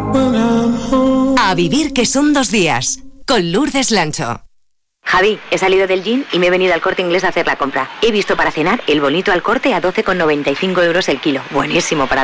A vivir que son 2 días, con Lourdes Lancho. Javi, he salido del gym y me he venido al Corte Inglés a hacer la compra. He visto para cenar el bonito al corte a 12,95 € el kilo. Buenísimo para